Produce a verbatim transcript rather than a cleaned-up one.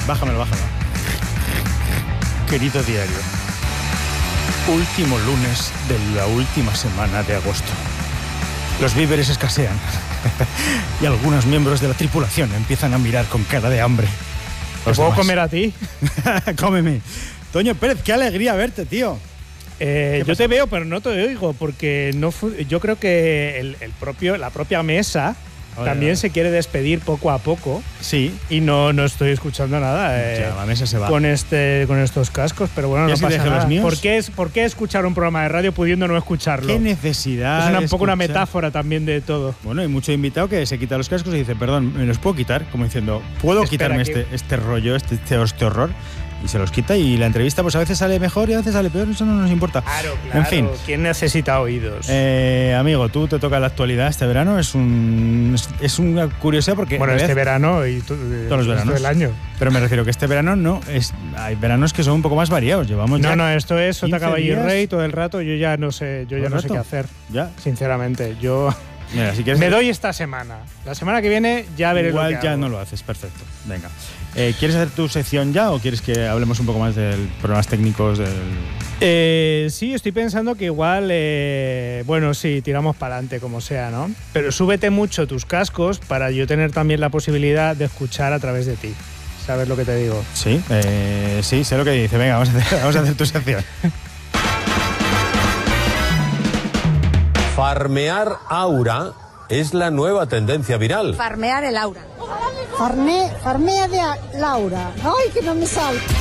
Bájamelo, bájamelo. Querido diario, último lunes de la última semana de agosto. Los víveres escasean y algunos miembros de la tripulación empiezan a mirar con cara de hambre. ¿Te puedo comer a ti? Cómeme. Toño Pérez, qué alegría verte, tío. Eh, yo te veo, pero no te oigo, porque no yo creo que el, el propio, la propia mesa Oye, también se quiere despedir poco a poco. Sí. Y no, no estoy escuchando nada eh, ya, la mesa se va. Con, este, con estos cascos, pero bueno, no si pasa nada. Los míos? ¿Por qué, es, ¿Por qué escuchar un programa de radio pudiendo no escucharlo? ¿Qué necesidad? Es una, un poco escuchar? una metáfora también de todo. Bueno, hay mucho invitado que se quita los cascos y dice, perdón, ¿me los puedo quitar? Como diciendo, ¿puedo Espera, quitarme que... este, este rollo, este, este, este horror? Y se los quita y la entrevista pues a veces sale mejor y a veces sale peor, eso no nos importa. Claro, claro. En fin. ¿Quién necesita oídos? Eh, amigo, tú te toca la actualidad este verano, es un es una curiosidad porque... Bueno, este verano y tú, todos los veranos. del año. Pero me refiero que este verano no, es hay veranos que son un poco más variados, llevamos No, ya no, esto es Sota Caballo y días. Rey todo el rato, yo ya no sé, yo ya no sé qué hacer. ¿Ya? Sinceramente, yo... Mira, si quieres, me doy esta semana. La semana que viene ya veré igual lo que ya hago. no lo haces, perfecto. Venga. Eh, ¿Quieres hacer tu sección ya o quieres que hablemos un poco más de problemas técnicos del...? Eh, sí, estoy pensando que igual, eh, bueno, sí, tiramos para adelante como sea, ¿no? Pero súbete mucho tus cascos para yo tener también la posibilidad de escuchar a través de ti. ¿Sabes lo que te digo? Sí, eh, sí, sé lo que dice. Venga, vamos a hacer, vamos a hacer tu sección. Farmear aura es la nueva tendencia viral. Farmear el aura. Farme, farmea de a, Laura. Ay, que no me sale.